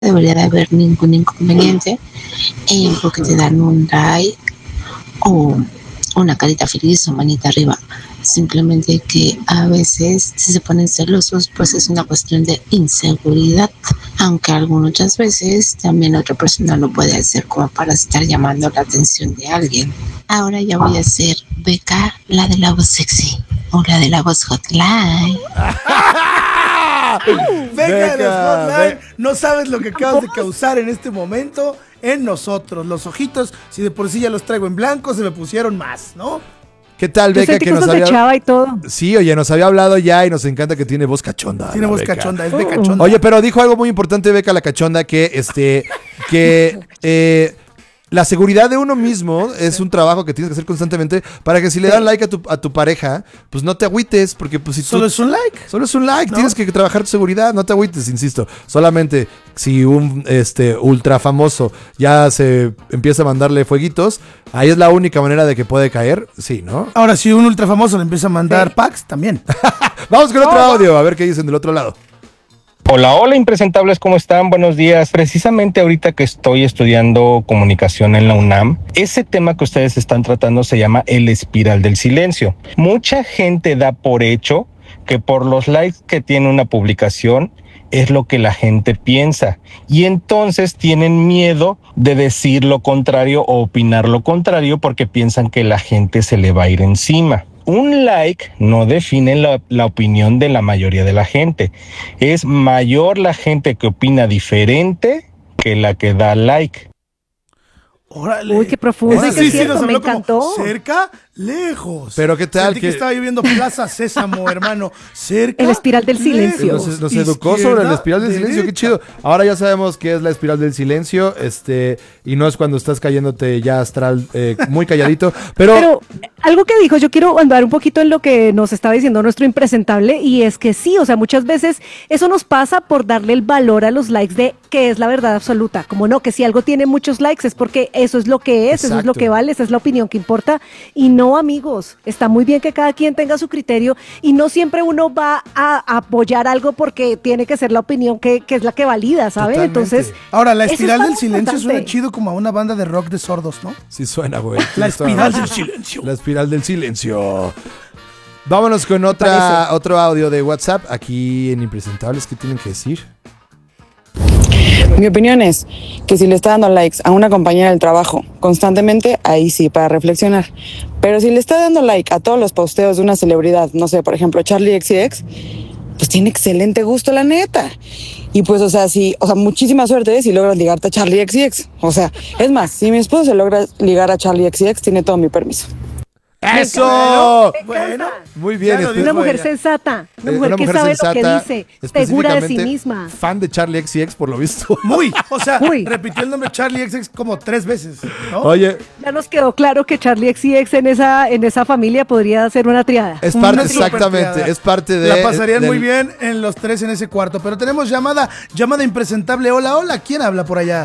debería de haber ningún inconveniente porque te dan un like o una carita feliz o manita arriba. Simplemente que a veces si se ponen celosos pues es una cuestión de inseguridad, aunque algunas veces también otra persona lo puede hacer como para estar llamando la atención de alguien. Ahora ya voy a ser Beca, la de la voz sexy o la de la voz hotline. Beca de los Hotline, no sabes lo que acabas de causar en este momento en nosotros. Los ojitos, si de por sí ya los traigo en blanco, se me pusieron más, ¿no? ¿Qué tal, Beca? Que nos había... Chava y todo. Sí, oye, nos había hablado ya y nos encanta que tiene voz cachonda. Tiene voz Beca. cachonda, es Beca cachonda. Oye, pero dijo algo muy importante, Beca la cachonda, que la seguridad de uno mismo es un trabajo que tienes que hacer constantemente para que si le dan like a tu pareja, pues no te agüites, porque pues si solo es un like. Solo es un like, ¿no? Tienes que trabajar tu seguridad, no te agüites, insisto. Solamente si un ultra famoso ya se empieza a mandarle fueguitos, ahí es la única manera de que puede caer, sí, ¿no? Ahora, si un ultra famoso le empieza a mandar packs, también. Vamos con otro audio, a ver qué dicen del otro lado. Hola, hola impresentables, ¿cómo están? Buenos días. Precisamente ahorita que estoy estudiando comunicación en la UNAM, ese tema que ustedes están tratando se llama el espiral del silencio. Mucha gente da por hecho que por los likes que tiene una publicación es lo que la gente piensa y entonces tienen miedo de decir lo contrario o opinar lo contrario porque piensan que la gente se le va a ir encima. Un like no define la opinión de la mayoría de la gente. Es mayor la gente que opina diferente que la que da like. Órale. Uy, qué profundo. Sí, me encantó. Cerca, lejos. Pero qué tal. Sentí que estaba lloviendo Plaza Sésamo, hermano. Cerca. El espiral del silencio. Nos educó sobre el espiral del silencio, qué chido. Ahora ya sabemos qué es la espiral del silencio, y no es cuando estás cayéndote ya astral, muy calladito. Pero algo que dijo, yo quiero andar un poquito en lo que nos estaba diciendo nuestro impresentable, y es que sí, o sea, muchas veces eso nos pasa por darle el valor a los likes de que es la verdad absoluta. Como no, que si algo tiene muchos likes es porque eso es lo que es, Exacto. Eso es lo que vale, esa es la opinión que importa. Y no, amigos, está muy bien que cada quien tenga su criterio y no siempre uno va a apoyar algo porque tiene que ser la opinión que es la que valida, ¿sabes? Entonces, ahora, la espiral del silencio suena chido como a una banda de rock de sordos, ¿no? Sí suena, güey. La espiral del silencio. La espiral del silencio. Vámonos con otro audio de WhatsApp aquí en Impresentables. ¿Qué tienen que decir? Mi opinión es que si le está dando likes a una compañera del trabajo constantemente, ahí sí, para reflexionar. Pero si le está dando like a todos los posteos de una celebridad, no sé, por ejemplo, Charlie XCX, pues tiene excelente gusto, la neta. Y pues, muchísima suerte si logras ligarte a Charlie XCX. O sea, es más, si mi esposo se logra ligar a Charlie XCX, tiene todo mi permiso. ¡Eso! Bueno, muy bien. Una mujer sensata, una mujer que sabe lo que dice, segura de sí misma. Fan de Charlie XCX, por lo visto. Repitió el nombre Charlie XCX como 3 veces, ¿no? Oye. Ya nos quedó claro que Charlie XCX en esa familia podría ser una triada. Es parte, exactamente, triada. Es parte de... La pasarían muy bien en los 3 en ese cuarto, pero tenemos llamada impresentable. Hola, hola, ¿quién habla por allá?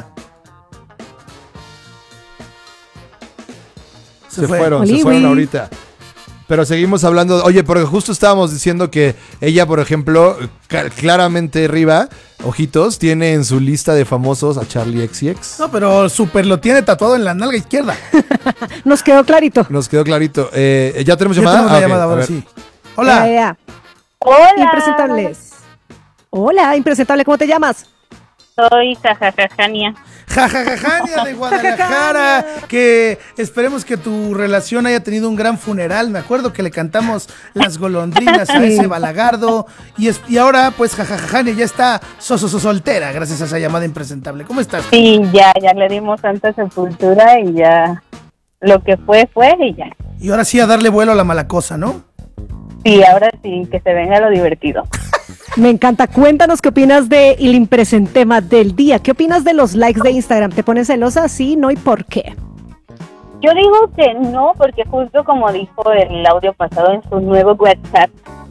Se fueron ahorita. Pero seguimos hablando. Oye, porque justo estábamos diciendo que ella, por ejemplo, claramente arriba, ojitos, tiene en su lista de famosos a Charlie XCX. No, pero súper lo tiene tatuado en la nalga izquierda. Nos quedó clarito. ¿Ya tenemos llamada? Tenemos llamada, ahora sí. Hola. Hola. Impresentables. Hola, impresentable, ¿cómo te llamas? Soy Jajajajania. Jajajajania de Guadalajara, que esperemos que tu relación haya tenido un gran funeral. Me acuerdo que le cantamos las golondrinas a ese balagardo y ahora pues Jajajajania ya está soltera gracias a esa llamada impresentable. ¿Cómo estás? Sí, ya le dimos santa sepultura y ya lo que fue y ya. Y ahora sí a darle vuelo a la mala cosa, ¿no? Sí, ahora sí, que se venga lo divertido. Me encanta. Cuéntanos qué opinas del impresentema del día. ¿Qué opinas de los likes de Instagram? ¿Te pones celosa? Sí, no, ¿y por qué? Yo digo que no, porque justo como dijo el audio pasado en su nuevo WhatsApp,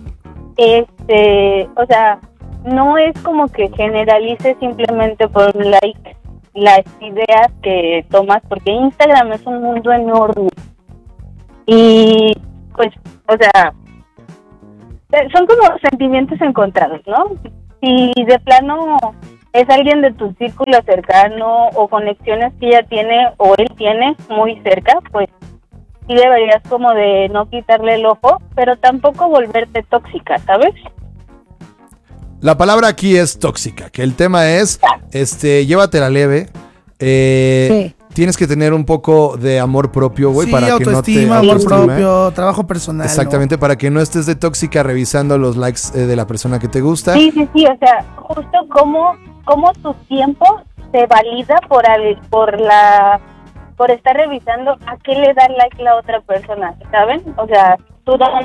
no es como que generalice simplemente por un like las ideas que tomas, porque Instagram es un mundo enorme. Y pues, son como sentimientos encontrados, ¿no? Si de plano es alguien de tu círculo cercano o conexiones que ella tiene o él tiene muy cerca, pues sí deberías como de no quitarle el ojo, pero tampoco volverte tóxica, ¿sabes? La palabra aquí es tóxica, que el tema es, llévatela leve. Sí. Tienes que tener un poco de amor propio, güey, Sí, para que no te autoestima, amor propio, trabajo personal. Exactamente, ¿no? para que no estés de tóxica revisando los likes de la persona que te gusta. Sí, o sea, justo como tu tiempo se valida por estar revisando a qué le da like la otra persona, ¿saben? O sea, tú das.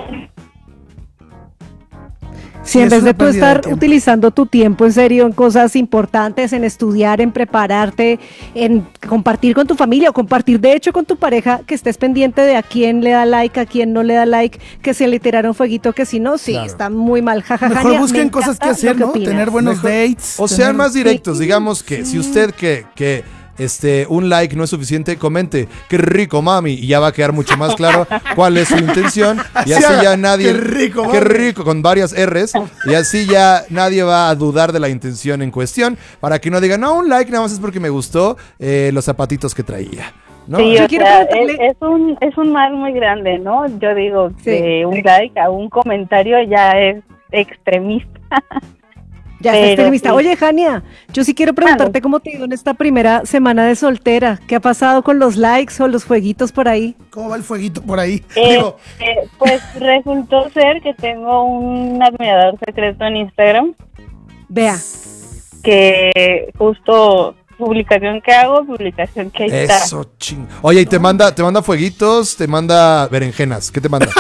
Si en es vez una de tú pérdida de estar tiempo. utilizando tu tiempo en serio en cosas importantes, en estudiar, en prepararte, en compartir con tu familia o compartir de hecho con tu pareja, que estés pendiente de a quién le da like, a quién no le da like, que se le tiraron fueguito, que si no, sí, Claro. está muy mal. Jajaja. Mejor busquen cosas que hacer, ¿no? Tener buenos dates. O sean tener- más directos, digamos que si usted que un like no es suficiente, comente, qué rico mami, y ya va a quedar mucho más claro cuál es su intención, y así ya nadie, Qué rico, qué mami. rico, con varias R's, y así ya nadie va a dudar de la intención en cuestión, para que no digan, no, un like nada más es porque me gustó los zapatitos que traía, ¿no? Sí, Yo o quiero sea, preguntarle- es un mal muy grande, ¿no? Yo digo Sí. que un like a un comentario ya es extremista. Ya está Pero extremista. sí. Oye, Jania, yo sí quiero preguntarte cómo te ha ido en esta primera semana de soltera. ¿Qué ha pasado con los likes o los fueguitos por ahí? ¿Cómo va el fueguito por ahí? Digo, Pues resultó ser que tengo un admirador secreto en Instagram Vea. que justo publicación que hago, publicación que ahí está. Eso, ching. Oye, y te manda fueguitos, te manda berenjenas, ¿qué te manda?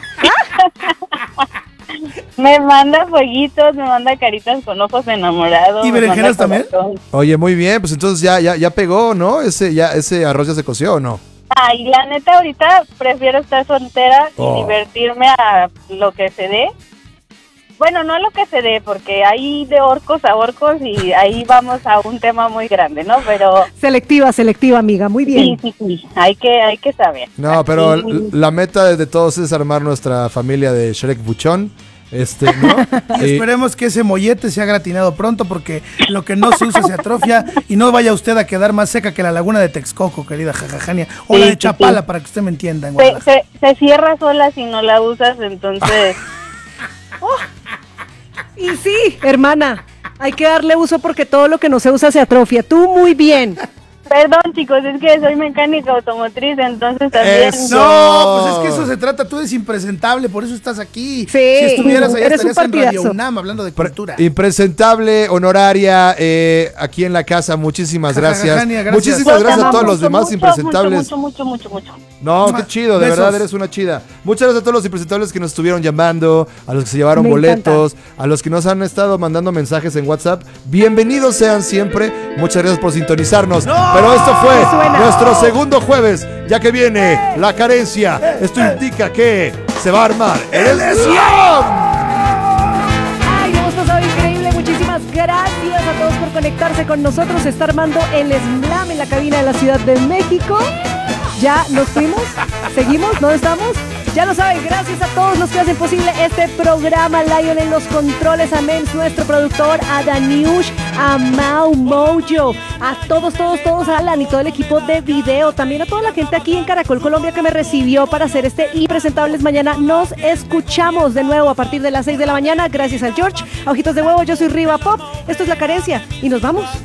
Me manda fueguitos, me manda caritas con ojos enamorados. ¿Y me berenjenas manda también? corazón. Oye, muy bien, pues entonces ya pegó, ¿no? Ese arroz ya se coció, ¿o no? Y la neta ahorita prefiero estar soltera Oh. y divertirme a lo que se dé. Bueno, no a lo que se dé, porque hay de orcos a orcos y ahí vamos a un tema muy grande, ¿no? Pero Selectiva, amiga. Muy bien. sí, hay que saber. No, pero Aquí- la meta de todos es armar nuestra familia de Shrek Buchón, ¿no? y esperemos que ese mollete sea gratinado pronto porque lo que no se usa se atrofia y no vaya usted a quedar más seca que la laguna de Texcoco, querida Jajajania, o la Sí, de sí, Chapala, sí. para que usted me entienda. En se, Guadalajara. se cierra sola si no la usas, entonces... Y sí, hermana, hay que darle uso porque todo lo que no se usa se atrofia. Tú muy bien. Perdón, chicos, es que soy mecánica automotriz, entonces también... Eso. No, pues es que eso se trata, tú eres impresentable, por eso estás aquí. Sí, Si estuvieras allá eres un estarías en Radio partidazo. UNAM hablando de cultura. Impresentable, honoraria, aquí en la casa, muchísimas gracias. Jajajania, gracias. Muchísimas gracias a Los todos amo los demás mucho, impresentables. Mucho. No, qué chido, de Besos. verdad eres una chida. Muchas gracias a todos los impresentables que nos estuvieron llamando, a los que se llevaron Me boletos, a los que nos han estado mandando mensajes en WhatsApp. Bienvenidos sean siempre. Muchas gracias por sintonizarnos. Pero esto fue suena. nuestro segundo jueves, ya que viene la carencia. Esto indica que se va a armar el slam. Ay, hemos pasado increíble. Muchísimas gracias a todos por conectarse con nosotros. Se está armando el Slam en la cabina de la Ciudad de México. Ya nos fuimos. ¿Seguimos? ¿Dónde estamos? Ya lo saben, gracias a todos los que hacen posible este programa. Lion en los controles, a Mens, nuestro productor, a Daniush, a Mau Mojo, a todos, a Alan y todo el equipo de video. También a toda la gente aquí en Caracol Colombia que me recibió para hacer este Impresentables mañana. Nos escuchamos de nuevo a partir de las 6 de la mañana. Gracias al George, a Ojitos de Huevo, yo soy Riva Pop. Esto es La Carencia y nos vamos.